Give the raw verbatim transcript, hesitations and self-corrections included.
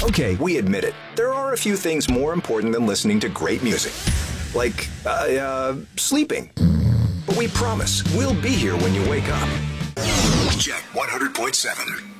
Okay, we admit it. There are a few things more important than listening to great music. Like, uh, uh, sleeping. But we promise, we'll be here when you wake up. Check one hundred point seven.